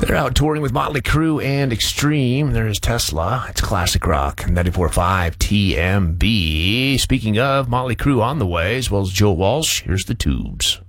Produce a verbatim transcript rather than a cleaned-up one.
They're out touring with Motley Crue and Extreme. There's Tesla. It's classic rock. ninety-four point five T M B. Speaking of Motley Crue on the way, as well as Joe Walsh, here's the Tubes.